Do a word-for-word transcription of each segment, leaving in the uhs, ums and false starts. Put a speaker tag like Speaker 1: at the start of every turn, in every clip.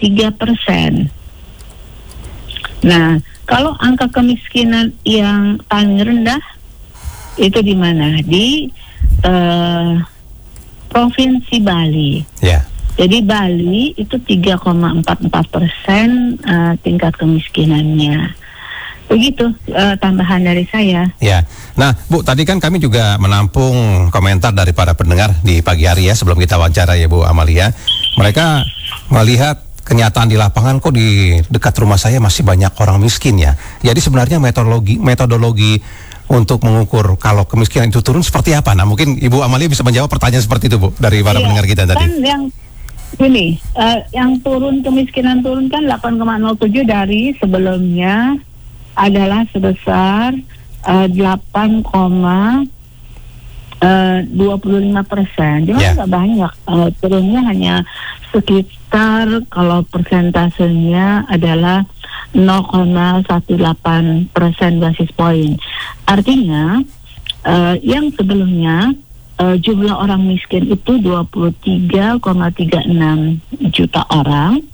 Speaker 1: tiga persen. Nah, kalau angka kemiskinan yang paling rendah itu di mana? Di uh, Provinsi Bali.
Speaker 2: Ya.
Speaker 1: Jadi Bali itu tiga koma empat empat persen uh, tingkat kemiskinannya. Begitu uh, tambahan dari saya.
Speaker 2: Ya. Nah, Bu, tadi kan kami juga menampung komentar dari para pendengar di pagi hari ya, sebelum kita wawancara ya Bu Amalia. Mereka melihat kenyataan di lapangan, kok di dekat rumah saya masih banyak orang miskin ya. Jadi sebenarnya metodologi metodologi untuk mengukur kalau kemiskinan itu turun seperti apa? Nah, mungkin Ibu Amalia bisa menjawab pertanyaan seperti itu, Bu, dari para
Speaker 1: iya, pendengar
Speaker 2: kita tadi.
Speaker 1: Kan yang ini, uh, yang turun kemiskinan turun kan delapan koma nol tujuh dari sebelumnya adalah sebesar uh, delapan koma dua puluh lima persen. Jadi
Speaker 2: yeah.
Speaker 1: nggak banyak, uh, turunnya hanya sekitar, kalau persentasenya adalah nol koma delapan belas persen basis poin. Artinya uh, yang sebelumnya uh, jumlah orang miskin itu dua puluh tiga koma tiga enam juta orang.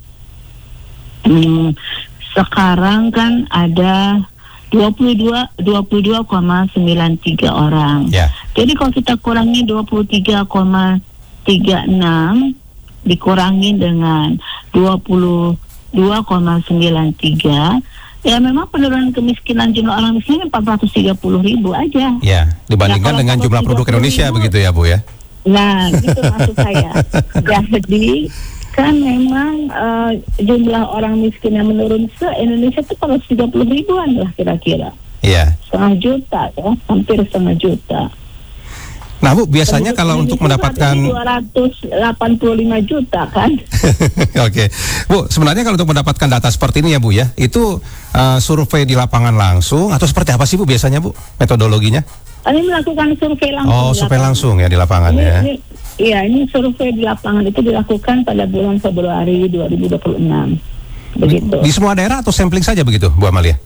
Speaker 1: Hmm, sekarang kan ada dua puluh dua koma sembilan tiga orang.
Speaker 2: Yeah.
Speaker 1: Jadi kalau kita kurangi dua puluh tiga koma tiga enam dikurangi dengan dua puluh dua koma sembilan tiga, ya memang penurunan kemiskinan jumlah orang miskin empat ratus tiga puluh ribu aja.
Speaker 2: Ya, dibandingkan nah, dengan jumlah penduduk Indonesia ribu, begitu ya Bu ya?
Speaker 1: Nah, gitu maksud saya. Jadi kan memang uh, jumlah orang miskin yang menurun se-Indonesia itu empat ratus tiga puluh ribuan lah kira-kira.
Speaker 2: Iya.
Speaker 1: Setengah juta ya, hampir setengah juta.
Speaker 2: Nah Bu, biasanya penduduk kalau untuk mendapatkan
Speaker 1: dua ratus delapan puluh lima juta kan.
Speaker 2: Oke, Bu, sebenarnya kalau untuk mendapatkan data seperti ini ya Bu ya, itu uh, survei di lapangan langsung atau seperti apa sih Bu biasanya Bu metodologinya?
Speaker 1: Ini melakukan survei langsung.
Speaker 2: Oh, survei langsung ya di lapangan
Speaker 1: ini,
Speaker 2: ya.
Speaker 1: Ini, iya, ini survei di lapangan itu dilakukan pada bulan Februari dua ribu dua puluh enam. Begitu. Di,
Speaker 2: di semua daerah atau sampling saja begitu, Bu Amalia?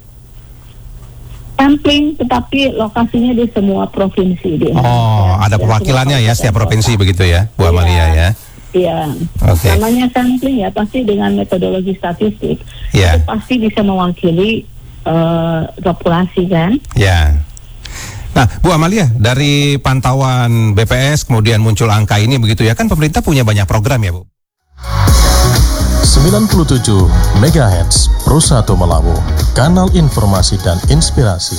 Speaker 1: Sampling, tetapi lokasinya di semua provinsi di
Speaker 2: Indonesia. Oh, ada perwakilannya ya setiap provinsi begitu ya, Bu Amalia ya.
Speaker 1: Iya. Okay. Namanya sampling ya, pasti dengan metodologi statistik. Yeah. Itu pasti bisa mewakili uh, populasi kan?
Speaker 2: Ya. Yeah. Nah, Bu Amalia, dari pantauan B P S kemudian muncul angka ini begitu ya, kan pemerintah punya banyak program ya Bu?
Speaker 3: sembilan puluh tujuh megahertz Pro satu Melawu, kanal informasi dan inspirasi.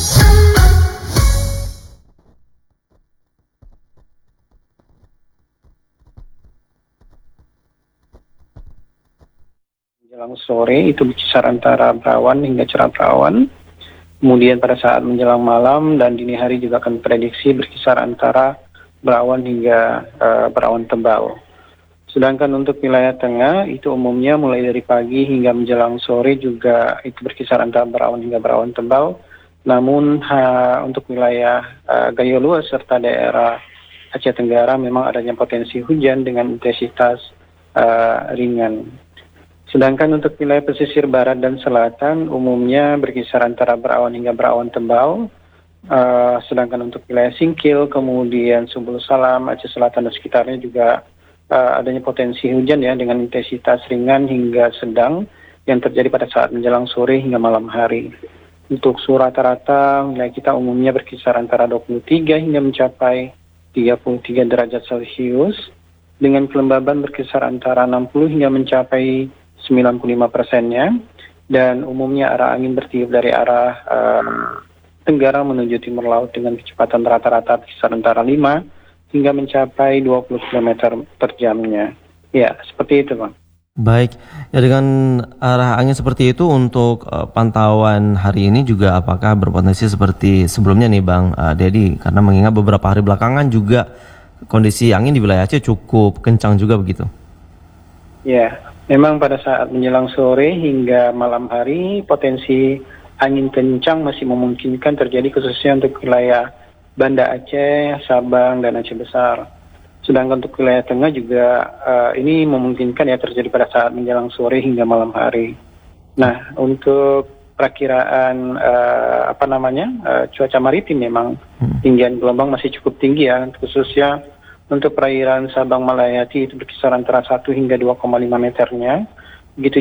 Speaker 4: Menjelang sore itu berkisar antara berawan hingga cerah berawan. Kemudian pada saat menjelang malam dan dini hari juga akan prediksi berkisar antara berawan hingga uh, berawan tebal. Sedangkan untuk wilayah tengah itu umumnya mulai dari pagi hingga menjelang sore juga itu berkisar antara berawan hingga berawan tebal. Namun ha, untuk wilayah uh, Gayo Luas serta daerah Aceh Tenggara memang adanya potensi hujan dengan intensitas uh, ringan. Sedangkan untuk wilayah pesisir barat dan selatan umumnya berkisar antara berawan hingga berawan tebal. Uh, sedangkan untuk wilayah Singkil, kemudian Subul Salam, Aceh Selatan dan sekitarnya juga uh, adanya potensi hujan ya dengan intensitas ringan hingga sedang yang terjadi pada saat menjelang sore hingga malam hari. Untuk suhu rata-rata wilayah kita umumnya berkisar antara dua puluh tiga hingga mencapai tiga puluh tiga derajat Celcius dengan kelembaban berkisar antara enam puluh hingga mencapai sembilan puluh lima persennya, dan umumnya arah angin bertiup dari arah uh, tenggara menuju timur laut dengan kecepatan rata-rata berkisar antara lima hingga mencapai dua puluh kilometer per jamnya. Ya, seperti itu Bang.
Speaker 5: Baik, ya dengan arah angin seperti itu untuk uh, pantauan hari ini juga apakah berpotensi seperti sebelumnya nih Bang uh, Dedi? Karena mengingat beberapa hari belakangan juga kondisi angin di wilayah Aceh cukup kencang juga begitu.
Speaker 4: Ya, memang pada saat menjelang sore hingga malam hari potensi angin kencang masih memungkinkan terjadi khususnya untuk wilayah Banda Aceh, Sabang, dan Aceh Besar. Sedangkan untuk wilayah tengah juga uh, ini memungkinkan ya terjadi pada saat menjelang sore hingga malam hari. Nah, untuk perakiraan uh, apa namanya uh, cuaca maritim memang tinggian gelombang masih cukup tinggi ya, khususnya untuk perairan Sabang Malayati itu berkisar antara satu hingga dua koma lima meternya. Begitu